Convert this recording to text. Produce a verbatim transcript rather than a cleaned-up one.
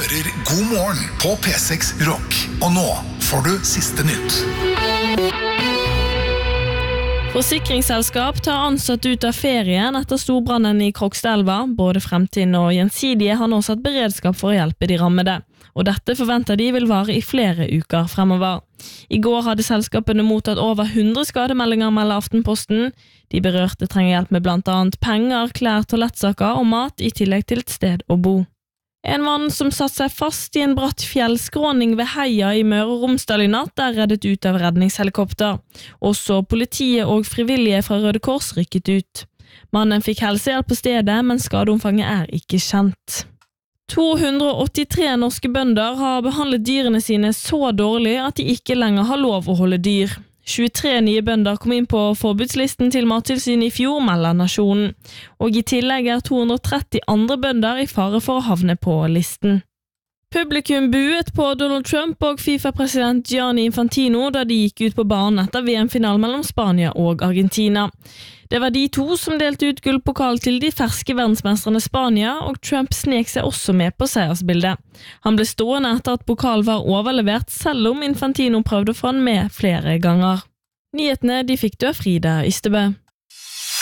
hører God morgen på P seks Rock. Og nå får du siste nytt. Forsikringsselskap tar ansatt ut av ferien etter storbrannen i Krokstadelva. Både Fremtind og Gjensidige har nå satt beredskap for å hjelpe de rammede. Og dette forventer de vil vare i flere uker fremover. I går hadde selskapene mottatt over hundre skademeldinger, melder Aftenposten. De berørte trenger hjelp med blant annet penger, klær, toalettsaker og mat, i tillegg til et sted å bo. En mann som satt seg fast i en bratt fjellskråning ved Heia i Møre og Romsdal i natt er reddet ut av redningshelikopter. Også politiet og frivillige fra Røde Kors rykket ut. Mannen fikk helsehjelp på stedet, men skadeomfanget er ikke kjent. to hundre og åttitre norske bønder har behandlet dyrene sine så dårlig at de ikke lenger har lov å holde dyr. tjuetre nye bønder kom inn på forbudslisten til Mattilsynet i fjor, melder Nasjonen. Og i tillegg er to hundre og tretti andre bønder i fare for å havne på listen. Publikum buet på Donald Trump og FIFA-president Gianni Infantino da de gikk ut på banen etter V M-finalen mellom Spania og Argentina. Det var de to som delte ut gullpokal til de ferske verdensmestrene Spania, og Trump snek seg også med på seiersbildet. Han ble stående etter at pokal var overlevert, selv om Infantino prøvde å få han med flere ganger. Nyhetene de fikk du av Frida Ystebø.